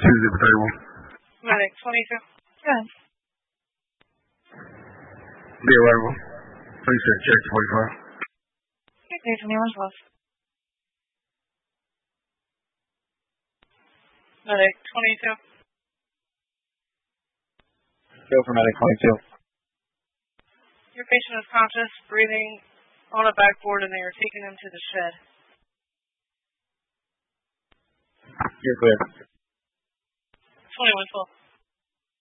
2-0-31. Medic 22. Good. Be arrival. Please check 45. Okay, please, anyone's lost. Medic 22. Go for medic 22. Your patient is conscious, breathing on a backboard, and they are taking him to the shed. You're clear. 21 full.